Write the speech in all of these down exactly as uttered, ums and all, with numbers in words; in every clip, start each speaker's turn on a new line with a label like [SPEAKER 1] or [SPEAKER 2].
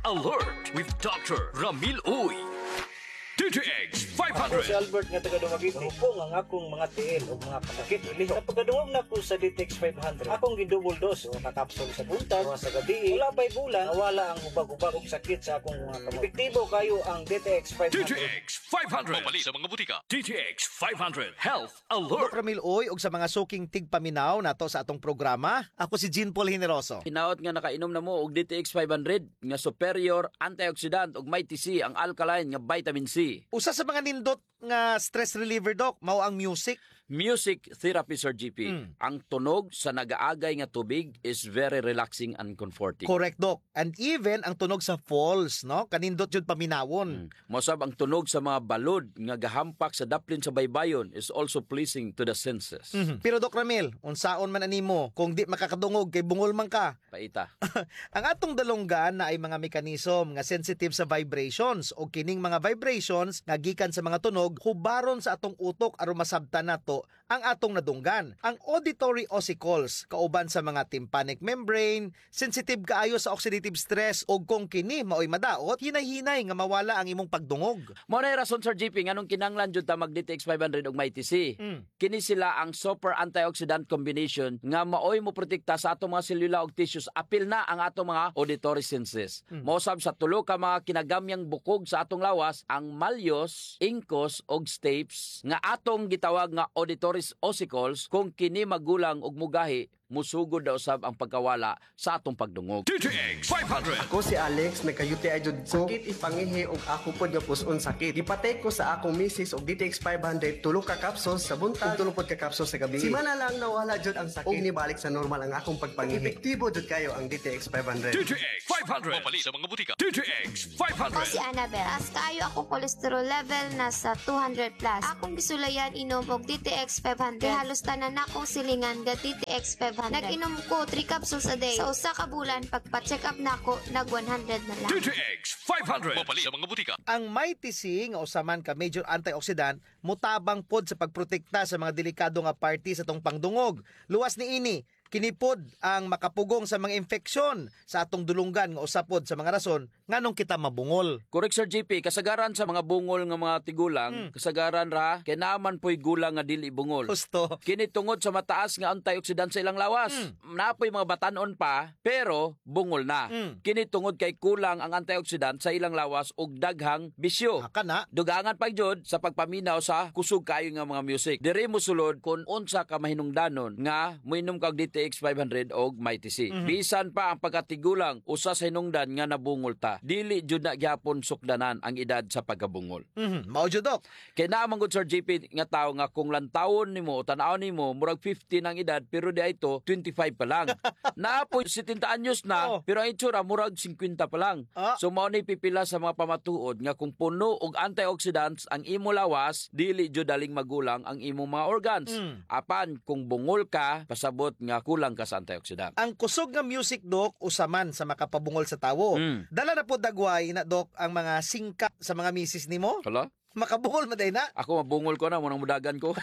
[SPEAKER 1] Alert with Doctor Ramil Uy. D T X five hundred.
[SPEAKER 2] Ako si Albert nga taga Dumaguete. Mahupong ang akong mga tiil o mga pasakit ilihok. Sa pagkadungog na ko sa D T X five hundred, akong gidouble dose o nakapsol sa buntag o sa gabi. Wala pa'y bulan, nawala ang ubag-ubag o sakit sa akong mga kamay. Epektibo kayo ang D T X five hundred.
[SPEAKER 1] D T X five hundred. Mapali sa mga butika. D T X five hundred Health Alert.
[SPEAKER 3] Doc Ramil Uy ug sa mga suking tigpaminaw nato sa atong programa. Ako si Jean Paul Generoso.
[SPEAKER 4] Hinaot nga nakainom na mo og D T X five hundred nga superior antioxidant ug may T C ang alkaline nga vitamin C.
[SPEAKER 3] Usa sa mga nindot nga stress reliever, Doc, mao ang music.
[SPEAKER 4] Music therapy, Sir G P.
[SPEAKER 3] Mm.
[SPEAKER 4] Ang tunog sa nagaagay nga tubig is very relaxing and comforting.
[SPEAKER 3] Correct, Doc. And even ang tunog sa falls, no? Kanindot yun paminawon.
[SPEAKER 4] Mm. Mosab ang tunog sa mga balod nga gahampak sa daplin sa baybayon is also pleasing to the senses.
[SPEAKER 3] Mhm. Pero Doc Ramil, unsaon man animo kung di makakadungog kay bungol man ka?
[SPEAKER 4] Paita.
[SPEAKER 3] Ang atong dalonggan na ay mga mekanism nga sensitive sa vibrations o kining mga vibrations nga gikan sa mga tunog hubaron sa atong utok aron masabtan nato ang atong nadunggan. Ang auditory ossicles kauban sa mga tympanic membrane sensitive kaayo sa oxidative stress ug kung kini maoy madaot hinay-hinay nga mawala ang imong pagdungog.
[SPEAKER 4] Mao na rason, Sir G P, nganong kinanglan jud ta mag D T X five hundred ug may T C.
[SPEAKER 3] Mm.
[SPEAKER 4] Kini sila ang super antioxidant combination nga maoy mo protekta sa atong mga selula ug tissues apil na ang atong mga auditory senses.
[SPEAKER 3] Mm.
[SPEAKER 4] Mosab sa tulo ka mga kinagamyang bukog sa atong lawas ang malyos, incus ug stapes nga atong gitawag nga auditory ossicles kung kini magulang ug mugahi musugod daw sab ang pagkawala sa atong pagdungog.
[SPEAKER 1] D T X five hundred.
[SPEAKER 5] Ako si Alex, nagkayuti ay jud ko. Sakit ipangihi og ako pod nga puson sakit. Gipatay ko sa akong misis og D T X five hundred tulo ka capsules sa buntag ug tulo pod ka capsules sa gabi. Simana lang nawala jud ang sakit ug nibalik sa normal ang akong pagpangihi. Epektibo jud kayo ang D T X five hundred.
[SPEAKER 1] D T X five hundred. Mapali sa mga butika. D T X five
[SPEAKER 6] Ako
[SPEAKER 1] hundred.
[SPEAKER 6] si Annabel. As kaayo ako cholesterol level nasa two hundred plus. Akong gisulayan inom og D T X five hundred. Kaya halos tanan akong silingan ga D T X five hundred. Nag-inom ko three capsules a day. Sa usa ka bulan pagpa-check up nako nag one hundred na lang.
[SPEAKER 1] D T X five hundred. Mapali sa mga butika.
[SPEAKER 3] Ang may T C nga usaman ka major antioxidant mutabang pod sa pagprotekta sa mga delikado nga party sa tong pangdungog. Luwas ni ini kinipod ang makapugong sa mga infeksyon sa atong dulunggan nga usapod sa mga rason nganong kita mabungol.
[SPEAKER 4] Correct, Sir G P. Kasagaran sa mga bungol nga mga tigulang,
[SPEAKER 3] Mm.
[SPEAKER 4] kasagaran ra kay naman po'y gulang nga dili bungol.
[SPEAKER 3] Gusto.
[SPEAKER 4] Kini tungod sa mataas nga antioxidant sa ilang lawas.
[SPEAKER 3] Mm.
[SPEAKER 4] Napoy mga batanon pa, pero bungol na.
[SPEAKER 3] Mm.
[SPEAKER 4] Kini tungod kay kulang ang antioxidant sa ilang lawas ug daghang bisyo.
[SPEAKER 3] Haka na.
[SPEAKER 4] Dugangan pa jud sa pagpaminaw sa kusog kayo nga mga music. Diri mo sulod kung unsa ka mahinungdanon nga moinom kag D T X five hundred og may T C.
[SPEAKER 3] Mhm.
[SPEAKER 4] Bisan pa ang pagkatigulang usa sa hinungdan nga nabungol ta. Dili jud na gyapon sukdanan ang edad sa pagkabungol.
[SPEAKER 3] Mhm, mao jud, Doc.
[SPEAKER 4] Kay naman gud, Sir G P, nga tao nga kung lantawon nimo o tan-aw nimo murag fifty ang edad pero di ito twenty-five pa lang. Naapoy seventy anyos na
[SPEAKER 3] Oh.
[SPEAKER 4] pero ang itsura murag fifty pa lang.
[SPEAKER 3] Ah.
[SPEAKER 4] So mao ni pipila sa mga pamatuod nga kung puno og antioxidants ang imo lawas, dili jud daling magulang ang imong mga organs.
[SPEAKER 3] Mm.
[SPEAKER 4] Apan kung bungol ka, pasabot nga kulang ka sa antioxidant.
[SPEAKER 3] Ang kusog nga music, Doc, usaman sa makapabungol sa tawo.
[SPEAKER 4] Mm.
[SPEAKER 3] Dala na po dagway na, Doc, ang mga singka sa mga misis nimo.
[SPEAKER 4] Hala?
[SPEAKER 3] Makabungol maday na.
[SPEAKER 4] Ako mabungol ko na, munang mudagan ko.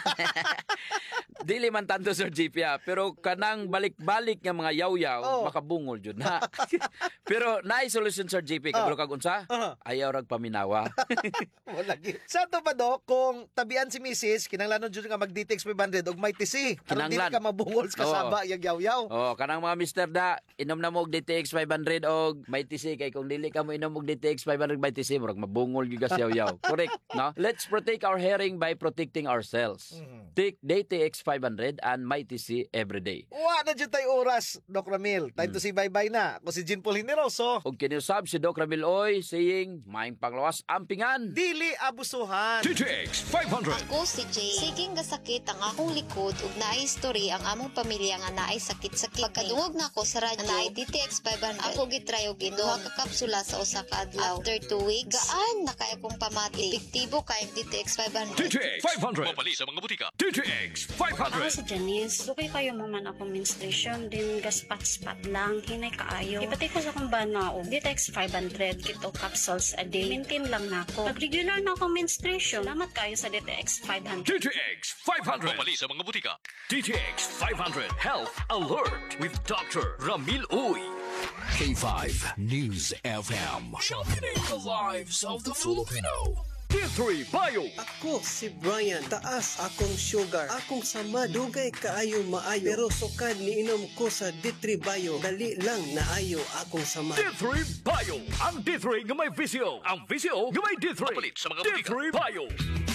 [SPEAKER 4] Dili man tanto, Sir G P, ah. Pero kanang balik-balik nga mga yaw-yaw,
[SPEAKER 3] Oh.
[SPEAKER 4] makabungol jud na. Pero naay solution, Sir G P, kabalo kag unsa?
[SPEAKER 3] Uh-huh.
[SPEAKER 4] Ayaw rag paminawa.
[SPEAKER 3] Wala gi. Sa to pa, Doc, kung tabian si misis, kinanglanon jud nga mag-D T X five hundred og may T C. Aron dili
[SPEAKER 4] Kinanglan.
[SPEAKER 3] ka mabungol sa kasaba, yag yaw-yaw.
[SPEAKER 4] Oh, kanang mga mister da, inom na mo og D T X five hundred og may T C kay kung dili ka mo inom og D T X five hundred may T C, murag mabungol gyud ka yaw-yaw. Correct, no? Let's protect our hearing by protecting ourselves.
[SPEAKER 3] Mhm.
[SPEAKER 4] Take D T X five hundred and may T C every day.
[SPEAKER 3] Wa na jud tay oras, Doc Ramil. Time to say bye-bye na. Ako si Jean Paul Generoso.
[SPEAKER 4] Og kinusab si Doc Ramil Oy saying, maing panglawas ampingan.
[SPEAKER 3] Dili abusuhan.
[SPEAKER 1] D T X five hundred.
[SPEAKER 6] Ako si Jay. Siging gasakit ang akong likod ug naay story ang among pamilya nga naay sakit-sakit. Pagkadungog na ako sa radyo, naay D T X five hundred. Ako gitry og inom duha ka kapsula sa usa ka adlaw. After two weeks, gaan na kay akong pamati. Epektibo kay D T X five hundred.
[SPEAKER 1] D T X five hundred. Mapali sa mga butika. D T X five
[SPEAKER 7] Ako
[SPEAKER 1] hundred.
[SPEAKER 7] si Janice. Dugay kayo maman ako menstruation. Din gaspat-spat lang. Hinay kaayo. Ipatay ko sa kong bana o D T X five hundred kito capsules a day. Maintain lang na ako. Nag-regular na akong menstruation. Salamat kayo sa D T X five hundred.
[SPEAKER 1] D T X five hundred. Mapali sa mga butika. D T X five hundred Health Alert with Doctor Ramil Uy. K five News F M. Championing the lives of the Filipino. D three Bio.
[SPEAKER 8] Ako si Brian, taas akong sugar, akong sama, dugay kaayo maayo, pero sukad niinom ko sa D three Bio, dali lang naayo akong sama.
[SPEAKER 1] D three Bio. Ang D three nga may visyo. Ang visyo nga may D three. Mapalit sa mga D three Bio.